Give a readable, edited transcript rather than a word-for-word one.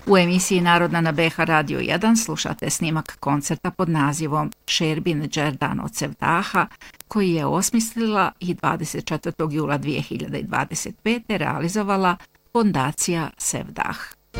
U emisiji Narodna na BH Radio 1 slušate snimak koncerta pod nazivom Šerbin Đerdan od Sevdaha, koji je osmislila i 24. jula 2025. realizovala Fondacija Sevdah.